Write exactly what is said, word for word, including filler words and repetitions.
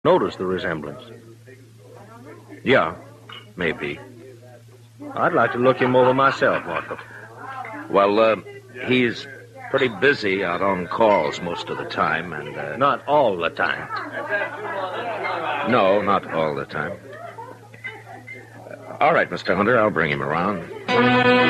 notice the resemblance. Yeah, maybe. I'd like to look him over myself, Marco. Well, uh, he's pretty busy out on calls most of the time, and... Uh, not all the time. No, not all the time. All right, Mister Hunter, I'll bring him around.